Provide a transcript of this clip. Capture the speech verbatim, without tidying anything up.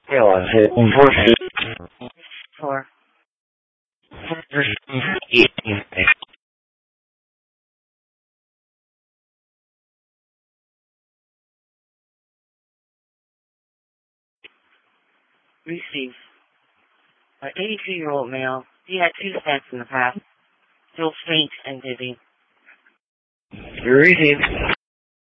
Four. Receive. An eighty-two-year-old male. He had two stents in the past. Feels faint and dizzy. Receive.